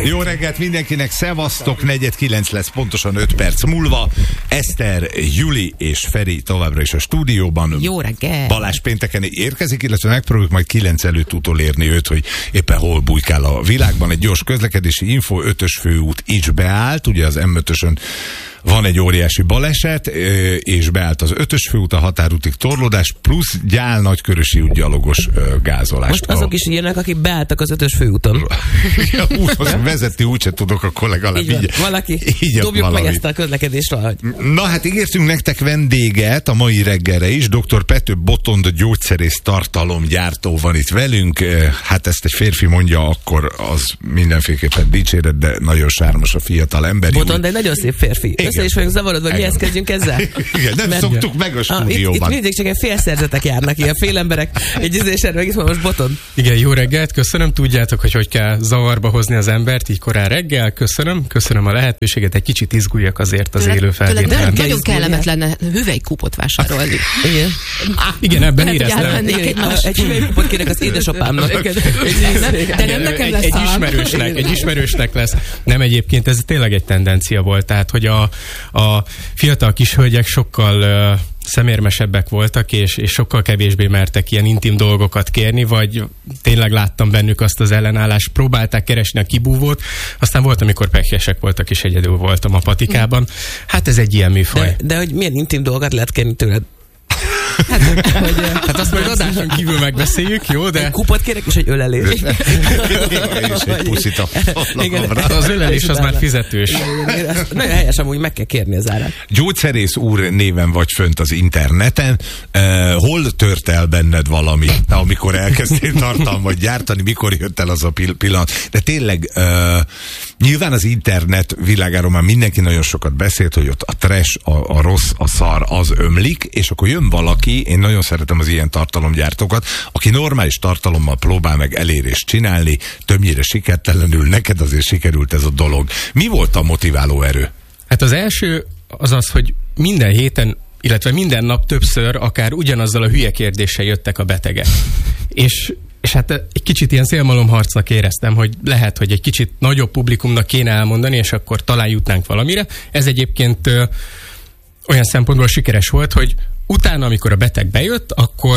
Jó reggelt mindenkinek, szevasztok, 8:45 lesz, pontosan 5 perc múlva. Eszter, Juli és Feri továbbra is a stúdióban. Jó reggel. Balázs pénteken érkezik, illetve megpróbáljuk majd 9 előtt utolérni őt, hogy éppen hol bujkál a világban. Egy gyors közlekedési info, 5-ös főút is beállt, ugye az M5-ösön van egy óriási baleset, és beállt az 5-ös főút, a határútig torlódás, plusz Gyál-Nagykörösi út gyalogos gázolás. Most azok is írnak, akik beálltak az 5-ös főúton. Ja, úthoz vezetni úgyse tudok, akkor legalább így valaki, dobjuk meg ezt a közlekedést valahogy. Na hát ígértünk nektek vendéget a mai reggelre is, dr. Pető Botond, gyógyszerész tartalomgyártó van itt velünk. Hát ezt egy férfi mondja, akkor az mindenféleképpen dicséret, de nagyon sármos a fiatal ember. Botond egy nagyon szép férfi. Össze is vagyunk zavarodva, hogy mihez kezdjünk ezzel? Igen, nem szoktuk meg a stúdióban. Itt mindig csak ilyen félszerzetek járnak, ilyen félemberek, egy ízésen, meg itt van most Botond. Igen, jó reggelt, köszönöm, tudjátok, hogy kell zavarba hozni az embert, így korán reggel, köszönöm a lehetőséget, egy kicsit izguljak azért az élő felvételen. Nagyon kellemetlen lenne hüvelykúpot vásárolni. Igen, ebben éreztem. Egy hüvelykúpot kérek az édesapámnak. De nem nekem lesz egy ismerősnek lesz. Nem, egyébként ez tényleg egy tendencia volt, tehát, hogy a fiatal kishölgyek sokkal szemérmesebbek voltak, és sokkal kevésbé mertek ilyen intim dolgokat kérni, vagy tényleg láttam bennük azt az ellenállást, próbálták keresni a kibúvót, aztán volt, amikor pekesek voltak, és egyedül voltam a patikában. Hát ez egy ilyen műfaj. De hogy milyen intim dolgokat lehet kérni tőled? Hát azt majd adáson kívül megbeszéljük, jó, de... Egy kupot kérek, és egy ölelés. És egy puszit a az ölelés az már fizetős. Nagyon helyes, amúgy meg kell kérni az árát. Gyógyszerész úr néven vagy fönt az interneten. Hol tört el benned valami, amikor elkezdtél tartalmat gyártani, mikor jött el az a pillanat? De tényleg nyilván az internet világáról már mindenki nagyon sokat beszélt, hogy ott a trash, a rossz, a szar az ömlik, és akkor jön valaki, én nagyon szeretem az ilyen tartalomgyártókat, aki normális tartalommal próbál meg elérést csinálni, többnyire sikertelenül, neked azért sikerült ez a dolog. Mi volt a motiváló erő? Hát az első az, hogy minden héten, illetve minden nap többször akár ugyanazzal a hülye kérdéssel jöttek a betegek. És hát egy kicsit ilyen szélmalomharcnak éreztem, hogy lehet, hogy egy kicsit nagyobb publikumnak kéne elmondani, és akkor talán jutnánk valamire. Ez egyébként olyan szempontból sikeres volt, hogy utána, amikor a beteg bejött,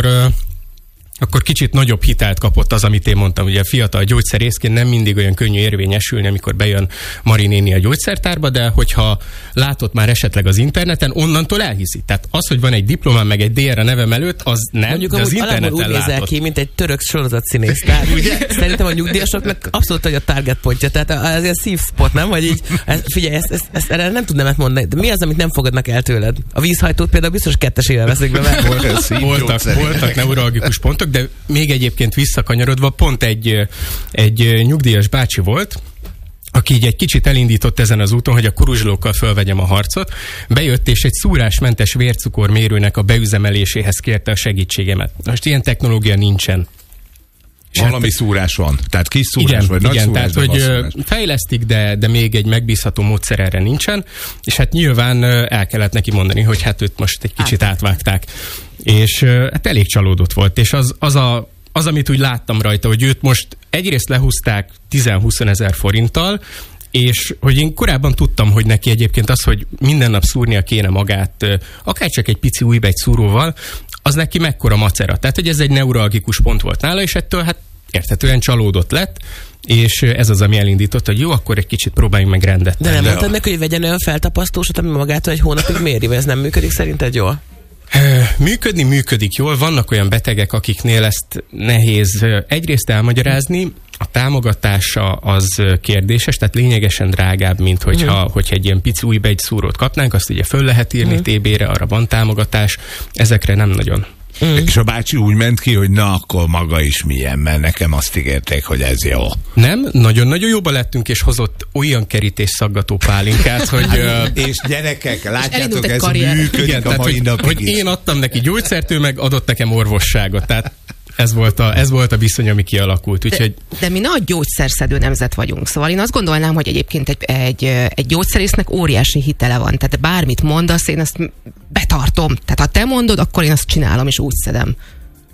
akkor kicsit nagyobb hitelt kapott az, amit én mondtam. Ugye a fiatal gyógyszerészként nem mindig olyan könnyű érvényesülni, amikor bejön Mari néni a gyógyszertárba, de hogyha látott már esetleg az interneten, onnantól elhiszi. Tehát az, hogy van egy diplomám, meg egy DR a nevem előtt, az nem, mondjuk de az interneten úgy látott. nézel ki, mint egy török sorozatszínész. Tehát ugye szerintem a nyugdíjasoknak abszolút vagy a target pontja. Tehát az ilyen szívspot, nem? Vagy így, figyelj, ezt erre nem tudnám mondani. De mi az, amit nem fogadnak el tőled? A vízhajtót például biztos kettesével veszik be, mert voltak neuralgikus pontok, de még egyébként visszakanyarodva, pont egy nyugdíjas bácsi volt, aki így egy kicsit elindított ezen az úton, hogy a kuruzslókkal fölvegyem a harcot. Bejött, és egy szúrásmentes vércukormérőnek a beüzemeléséhez kérte a segítségemet. Most ilyen technológia nincsen. Valami szúrás van. Tehát kis szúrás, vagy nagy szúrás. Tehát, hogy fejlesztik, de még egy megbízható módszer erre nincsen, és hát nyilván el kellett neki mondani, hogy hát őt most egy kicsit átvágták. És hát elég csalódott volt, és az, amit úgy láttam rajta, hogy őt most egyrészt lehúzták 10-20 ezer forinttal, és hogy én korábban tudtam, hogy neki egyébként az, hogy minden nap szúrnia kéne magát, akár csak egy pici újbegyszúróval, az neki mekkora macera. Tehát, hogy ez egy neuralgikus pont volt nála, és ettől hát érthetően csalódott lett, és ez az, ami elindított, hogy jó, akkor egy kicsit próbáljunk meg rendet tenni. De nem mondtad neki, hogy vegyen olyan feltapasztósat, ami magától egy hónapig méri, vagy ez nem működik szerinted jól? Működik jól. Vannak olyan betegek, akiknél ezt nehéz egyrészt elmagyarázni, a támogatása az kérdéses, tehát lényegesen drágább, mint hogyha egy ilyen pici újbegyszúrót kapnánk, azt ugye föl lehet írni TB-re, arra van támogatás, ezekre nem nagyon. És a bácsi úgy ment ki, hogy na, akkor maga is milyen, mert nekem azt ígérték, hogy ez jó. Nem, nagyon-nagyon jóba lettünk, és hozott olyan kerítésszaggató pálinkát, hogy... és gyerekek, látjátok, ez működik. Igen, a mai napig hogy én adtam neki gyógyszert, ő meg adott nekem orvosságot, tehát ez volt a viszony, ami kialakult. Úgyhogy... De mi nagy gyógyszerszedő nemzet vagyunk, szóval én azt gondolnám, hogy egyébként egy gyógyszerésznek óriási hitele van, tehát bármit mondasz, én ezt betartom. Tehát ha te mondod, akkor én azt csinálom, és úgy szedem.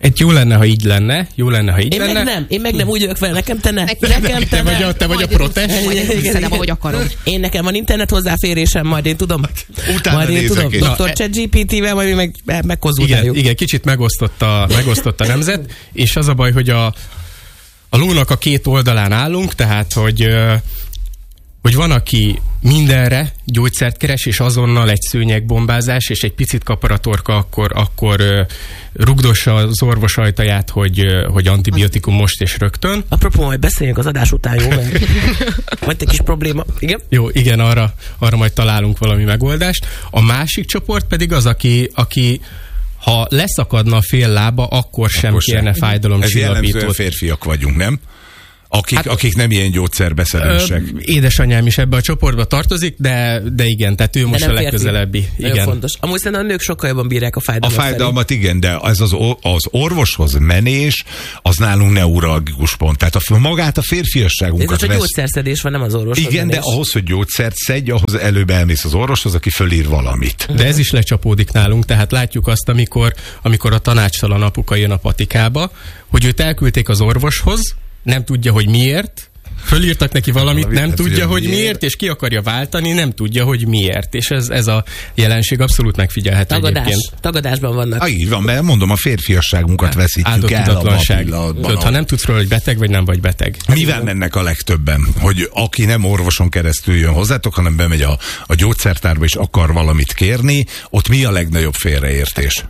Jó lenne, ha így lenne. Én meg nem úgy jövök vele, nekem te ne. Te vagy a protest. Hiszem, ahogy akarom. Én nekem van internet hozzáférésem, majd én tudom. Utána nézek én. Dr. ChatGPT-vel majd mi megkonzultáljuk. Igen, kicsit megosztott a nemzet, és az a baj, hogy a lónak a két oldalán állunk, tehát, hogy van, aki mindenre gyógyszert keres, és azonnal egy szőnyegbombázás, és egy picit kaparatorka, akkor rugdossa az orvos ajtaját, hogy antibiotikum most és rögtön. Apropó, majd beszéljünk az adás után, jó? Mert vagy egy kis probléma. Igen? Jó, igen, arra majd találunk valami megoldást. A másik csoport pedig az, aki ha leszakadna a fél lába, akkor sem kérne fájdalomcsillapítót. Ez jellemzően férfiak vagyunk, nem? Akik nem ilyen gyógyszerbeszerősek. Édesanyám is ebbe a csoportba tartozik, de igen, tehát ő most a legközelebbi. Igen. Fontos. Amúgy szerintem a nők sokkal jobban bírják a fájdalmat. A fájdalmat igen, de ez az orvoshoz menés, az nálunk neuralgikus pont. Tehát magát a férfiasságunkat ez a gyógyszerszedés van, nem az orvoshoz igen, menés. De ahhoz, hogy gyógyszert szedj, ahhoz előbb elmész az orvoshoz, aki fölír valamit. De ez is lecsapódik nálunk, tehát látjuk azt, amikor a tanácstalan apuka jön a patikába, hogy őt elküldték az orvoshoz, nem tudja, hogy miért, fölírtak neki valamit, nem tudja, hogy miért, és ki akarja váltani, nem tudja, hogy miért. És ez a jelenség abszolút megfigyelhető egyébként. Tagadásban vannak. Így van, mert mondom, a férfiasságunkat veszítjük el abban a pillanatban. Ha nem tudsz róla, hogy beteg vagy nem vagy beteg. Mivel mennek a legtöbben? Hogy aki nem orvoson keresztül jön hozzátok, hanem bemegy a gyógyszertárba és akar valamit kérni, ott mi a legnagyobb félreértés?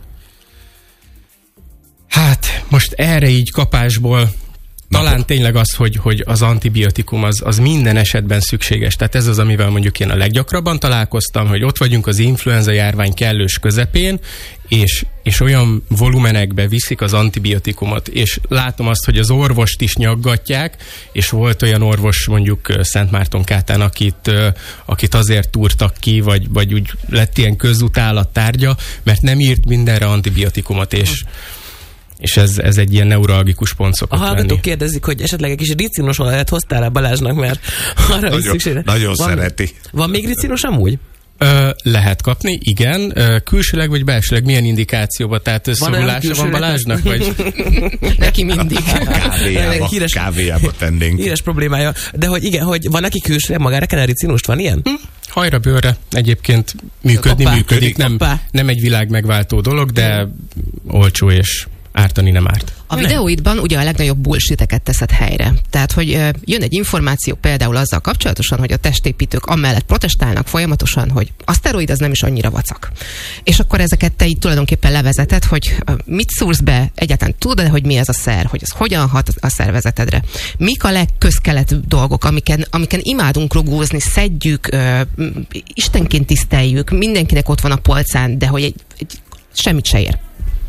Hát, most erre így kapásból talán tényleg az, hogy az antibiotikum az minden esetben szükséges. Tehát ez az, amivel mondjuk én a leggyakrabban találkoztam, hogy ott vagyunk az influenza járvány kellős közepén, és olyan volumenekbe viszik az antibiotikumot, és látom azt, hogy az orvost is nyaggatják, és volt olyan orvos mondjuk Szentmártonkátán, akit azért túrtak ki, vagy úgy lett ilyen közutálat tárgya, mert nem írt mindenre antibiotikumot, és ez egy ilyen neuralgikus pont szokott lenni. A hallgatók kérdezik, hogy esetleg egy kis ricinos olajat hoztál-e Balázsnak, mert arra is szükségre. Nagyon szereti. Van még ricinos amúgy? Lehet kapni, igen. Külsőleg vagy belsőleg milyen indikációban? Tehát szorulása van Balázsnak? Vagy? Neki mindig. Kávéjába tennénk. Híres problémája. De hogy igen, hogy van, aki külsőleg magára kenel ricinust? Van ilyen? Hajra, bőrre egyébként működik. Nem egy világ megváltó dolog, de olcsó és ártani nem árt. A videóidban ugye a legnagyobb bullshiteket teszed helyre. Tehát, hogy jön egy információ például azzal kapcsolatosan, hogy a testépítők amellett protestálnak folyamatosan, hogy a szteroid az nem is annyira vacak. És akkor ezeket te így tulajdonképpen levezeted, hogy mit szúrsz be, egyáltalán tudod, hogy mi ez a szer, hogy az hogyan hat a szervezetedre. Mik a legközkeletűbb dolgok, amiken imádunk rugózni, szedjük, istenként tiszteljük, mindenkinek ott van a polcán, de hogy semmit se ér.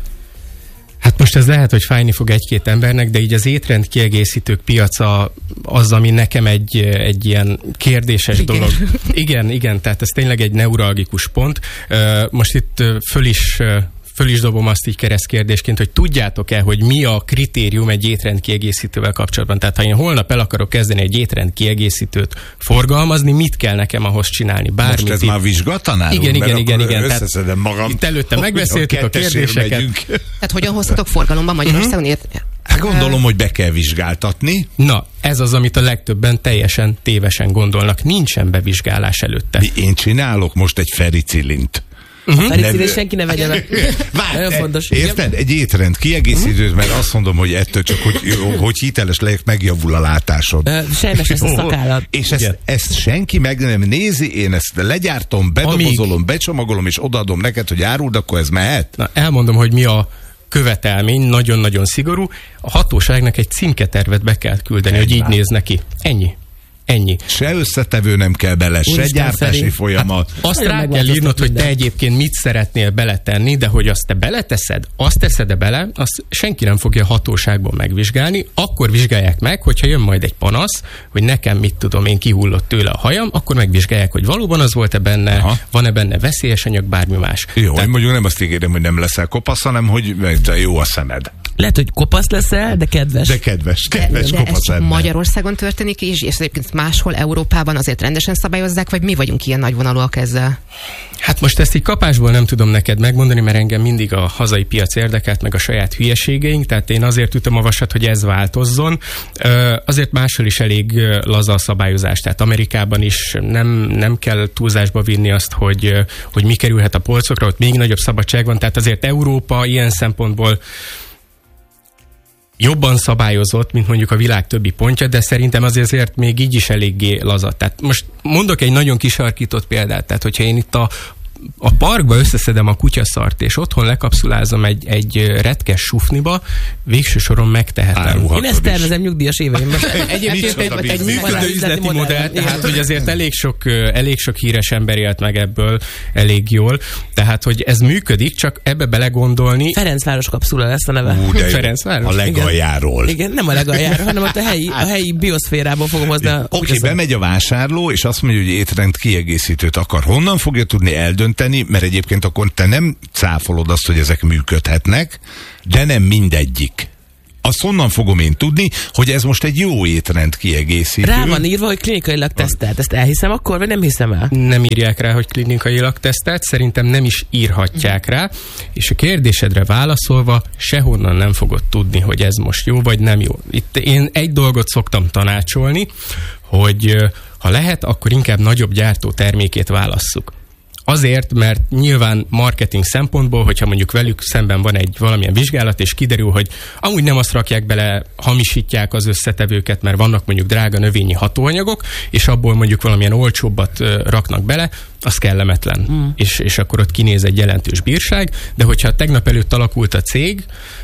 Hát most ez lehet, hogy fájni fog egy-két embernek, de így az étrend kiegészítők piaca az, ami nekem egy ilyen kérdéses dolog. Igen, tehát ez tényleg egy neuralgikus pont. Most itt föl is dobom azt így keresztkérdésként, hogy tudjátok-e, hogy mi a kritérium egy étrendkiegészítővel kapcsolatban? Tehát ha én holnap el akarok kezdeni egy étrendkiegészítőt forgalmazni, mit kell nekem ahhoz csinálni? Bármit. Most ez már vizsgatanálunk? Igen. Összeszedem magam. Itt előtte megbeszéltük a kérdéseket. Tehát hogyan hoztatok forgalomban Magyarországon? Hát gondolom, hogy be kell vizsgáltatni. Na, ez az, amit a legtöbben teljesen tévesen gondolnak. Nincsen bevizsgálás előtte. Én csinálok most egy fericillint. Fericillin senki ne vegye meg. Nagyon fontos. Érted? Egy étrend kiegészítőt, mert azt mondom, hogy ettől csak, hogy hiteles legyek, megjavul a látásod. Sejmes lesz a szakállat. És ezt senki meg nem nézi, én ezt legyártom, bedobozolom, becsomagolom, és odaadom neked, hogy áruld, akkor ez mehet? Na, elmondom, hogy mi a követelmény, nagyon-nagyon szigorú. A hatóságnak egy címketervet be kell küldeni, hogy így néz neki. Ennyi. Se összetevő nem kell bele, se gyártási folyamat. Hát azt rá kell írnod, hogy te egyébként mit szeretnél beletenni, de hogy azt te beleteszed, azt teszed-e bele, azt senki nem fogja a hatóságban megvizsgálni. Akkor vizsgálják meg, hogyha jön majd egy panasz, hogy nekem mit tudom én, kihullott tőle a hajam, akkor megvizsgálják, hogy valóban az volt-e benne, van-e benne veszélyes anyag, bármi más. Jó, tehát... mondjuk nem azt ígérem, hogy nem leszel kopasz, hanem hogy jó a szemed. Lehet, hogy kopasz leszel, de kedves. De kedves De ez kopasz csak ember. Magyarországon történik és egyébként máshol Európában azért rendesen szabályozzák, vagy mi vagyunk ilyen nagyvonalúak ezzel? Hát most ezt így kapásból nem tudom neked megmondani, mert engem mindig a hazai piac érdekelt, meg a saját hülyeségeink, tehát én azért ütöm a vasat, hogy ez változzon. Azért máshol is elég laza a szabályozás, tehát Amerikában is nem kell túlzásba vinni azt, hogy mi kerülhet a polcokra, ott még nagyobb szabadság van, tehát azért Európa ilyen szempontból jobban szabályozott, mint mondjuk a világ többi pontja, de szerintem azért még így is eléggé laza. Tehát most mondok egy nagyon kisarkított példát, tehát hogyha én itt a parkba összeszedem a kutyaszart, és otthon lekapszulázom egy retkes sufniba, végső soron megtehetem. Én ezt tervezem nyugdíjas éveimben. Egyébként egy működő üzleti modell, tehát hogy azért elég sok híres ember élt meg ebből elég jól, tehát hogy ez működik, csak ebbe belegondolni. Ferencváros kapszula lesz a neve. Ferencváros? A legaljáról. Igen, nem a legaljáról, hanem ott a helyi bioszférából fogom hozni. Oké, bemegy a vásárló, és azt mondja, hogy étrend kiegészítőt akar. Honnan fogja tudni eldönteni, mert egyébként akkor te nem cáfolod azt, hogy ezek működhetnek, de nem mindegyik. Azt honnan fogom én tudni, hogy ez most egy jó étrend kiegészítő? Rá van írva, hogy klinikailag tesztelt. Ezt elhiszem akkor, vagy nem hiszem el? Nem írják rá, hogy klinikailag tesztelt, szerintem nem is írhatják rá, és a kérdésedre válaszolva sehonnan nem fogod tudni, hogy ez most jó, vagy nem jó. Itt én egy dolgot szoktam tanácsolni, hogy ha lehet, akkor inkább nagyobb gyártó termékét válasszuk. Azért, mert nyilván marketing szempontból, hogyha mondjuk velük szemben van egy valamilyen vizsgálat, és kiderül, hogy amúgy nem azt rakják bele, hamisítják az összetevőket, mert vannak mondjuk drága növényi hatóanyagok, és abból mondjuk valamilyen olcsóbbat raknak bele, az kellemetlen. És akkor ott kinéz egy jelentős bírság, de hogyha tegnap előtt alakult a cég,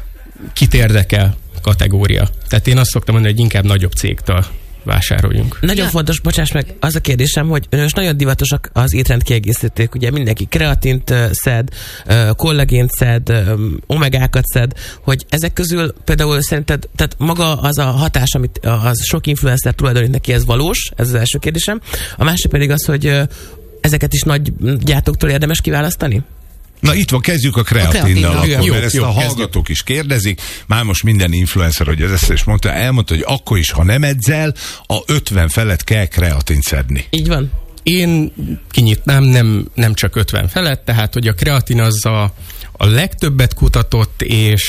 kit érdekel kategória. Tehát én azt szoktam mondani, hogy inkább nagyobb cégtől vásároljunk. Nagyon fontos, bocsáss meg, az a kérdésem, hogy most nagyon divatosak az étrendkiegészítők, ugye mindenki kreatint szed, kollagént szed, omegákat szed, hogy ezek közül például szerinted, tehát maga az a hatás, amit az sok influencer tulajdonít neki, ez valós? Ez az első kérdésem. A másik pedig az, hogy ezeket is nagy gyártóktól érdemes kiválasztani? Na itt van, kezdjük a kreatinnal akkor, jó, mert ezt a hallgatók is kérdezik. Már most minden influencer, hogy ezt is elmondta, hogy akkor is, ha nem edzel, a 50 felett kell kreatint szedni. Így van. Én kinyitnám, nem csak 50 felett, tehát hogy a kreatin az a legtöbbet kutatott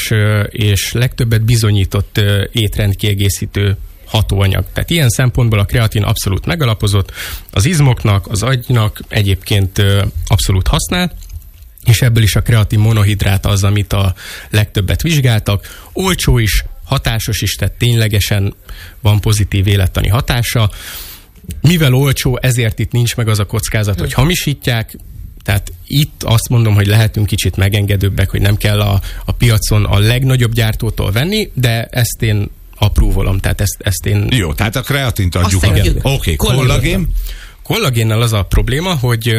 és legtöbbet bizonyított étrendkiegészítő hatóanyag. Tehát ilyen szempontból a kreatin abszolút megalapozott, az izmoknak, az agynak egyébként abszolút használ, és ebből is a kreatin monohidrát az, amit a legtöbbet vizsgáltak. Olcsó is, hatásos is, tehát ténylegesen van pozitív élettani hatása. Mivel olcsó, ezért itt nincs meg az a kockázat, hogy hamisítják, tehát itt azt mondom, hogy lehetünk kicsit megengedőbbek, hogy nem kell a piacon a legnagyobb gyártótól venni, de ezt én apróvolom, tehát ezt én... Jó, tehát a kreatint adjuk. Oké, kollagén. Kollagénnel az a probléma, hogy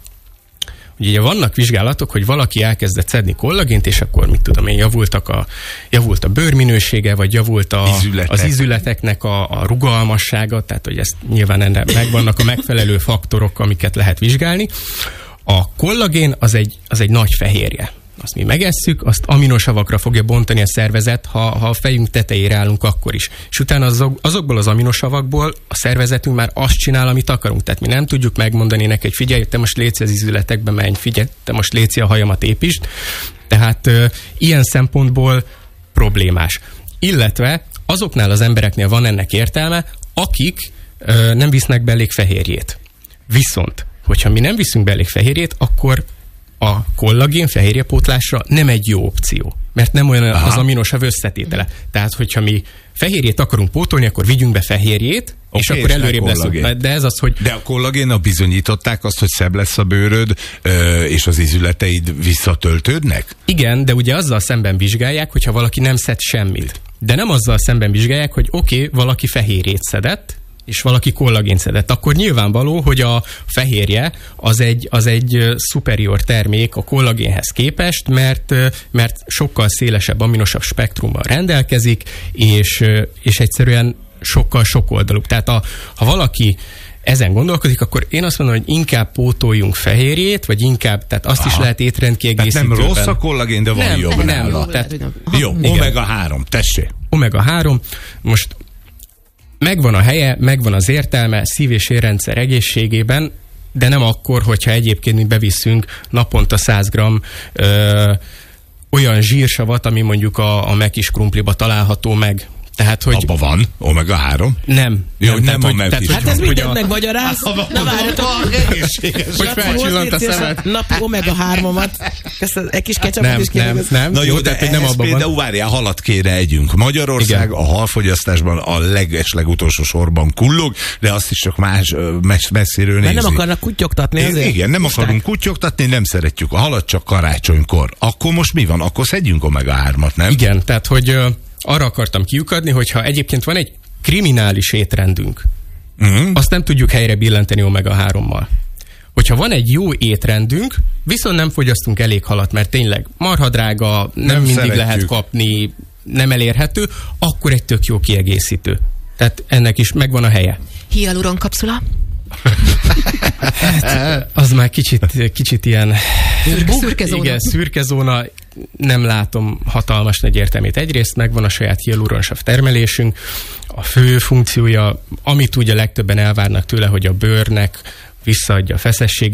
ugye vannak vizsgálatok, hogy valaki elkezdett szedni kollagént, és akkor mit tudom én, javult a bőrminősége, vagy javult az izületeknek a rugalmassága, tehát hogy ezt nyilván ennek megvannak a megfelelő faktorok, amiket lehet vizsgálni. A kollagén az egy nagy fehérje. Azt mi megesszük, azt aminosavakra fogja bontani a szervezet, ha a fejünk tetejére állunk, akkor is. És utána azokból az aminosavakból a szervezetünk már azt csinál, amit akarunk. Tehát mi nem tudjuk megmondani neki, hogy figyelj, te most léci az izületekbe menj, figyelj, te most léci a hajamat építsd. Tehát ilyen szempontból problémás. Illetve azoknál az embereknél van ennek értelme, akik nem visznek be elég fehérjét. Viszont, hogyha mi nem viszünk be elég fehérjét, akkor a kollagén fehérjepótlásra nem egy jó opció, mert nem olyan az aminosav összetétele. Tehát, hogyha mi fehérjét akarunk pótolni, akkor vigyünk be fehérjét, és akkor előrébb leszünk. De ez az, hogy... De a kollagénnal bizonyították azt, hogy szebb lesz a bőröd, és az izületeid visszatöltődnek? Igen, de ugye azzal szemben vizsgálják, hogyha valaki nem szed semmit. De nem azzal szemben vizsgálják, hogy oké, valaki fehérjét szedett, és valaki kollagént szedett, akkor nyilvánvaló, hogy a fehérje az egy superior termék a kollagénhez képest, mert sokkal szélesebb aminosav spektrummal rendelkezik, és egyszerűen sokkal sokoldalúbb. Tehát ha valaki ezen gondolkodik, akkor én azt mondom, hogy inkább pótoljunk fehérjét, vagy inkább, tehát azt is lehet étrendkiegészítőben. Tehát nem rossz a kollagén, de van jobb nála. Jó, omega-3, tessék. Omega-3, most megvan a helye, megvan az értelme szív- és érrendszer egészségében, de nem akkor, hogyha egyébként mi bevisszünk naponta 100 g olyan zsírsavat, ami mondjuk a mekis krumpliba található meg. Tehát, hogy... Abba van omega-3? Nem. Jó, nem a mekis. Hát ez mindent megmagyaráz. Na várjatok. Hogy felcsillant a szemed. Napi omega-3-omat. Ezt egy kis ketchupot is kérem. Nem. Na jó, de nem abban például várjál, halat kéne együnk. Magyarország a halfogyasztásban a legutolsó sorban kullog, de azt is csak más messziről nézi. Mert nem akarnak kutyogtatni azért. Igen, nem akarunk kutyogtatni, nem szeretjük a halat, csak karácsonykor. Akkor most mi van? Akkor szedjünk omega-3-at, nem? Igen, tehát hogy arra akartam kiukadni, hogyha egyébként van egy kriminális étrendünk, azt nem tudjuk helyre billenteni omega-3-mal. Hogyha van egy jó étrendünk, viszont nem fogyasztunk elég halat, mert tényleg marhadrága, nem mindig szeretjük. Lehet kapni, nem elérhető, akkor egy tök jó kiegészítő. Tehát ennek is megvan a helye. Hialuron kapszula? Hát, az már kicsit ilyen... Szürke zóna. Igen, szürke zóna. Nem látom hatalmas nagy értelmét. Egyrészt megvan a saját hialuronsav termelésünk. A fő funkciója, amit ugye legtöbben elvárnak tőle, hogy a bőrnek visszaadja a feszességét,